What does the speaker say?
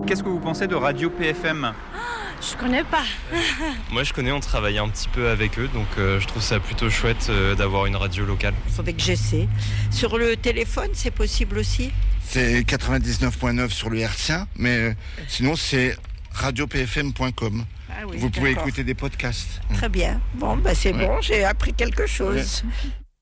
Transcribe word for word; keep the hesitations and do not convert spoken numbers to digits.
Qu'est-ce que vous pensez de Radio P F M ? Je connais pas. Moi je connais, on travaille un petit peu avec eux, donc euh, je trouve ça plutôt chouette euh, d'avoir une radio locale. Il faudrait que j'essaie. Sur le téléphone, c'est possible aussi ? C'est quatre-vingt-dix-neuf virgule neuf sur le hertzien, mais euh, sinon c'est radio p f m point com. Ah oui, vous pouvez d'accord. écouter des podcasts. Très bien. Bon, bah c'est Ouais. bon, j'ai appris quelque chose. Ouais.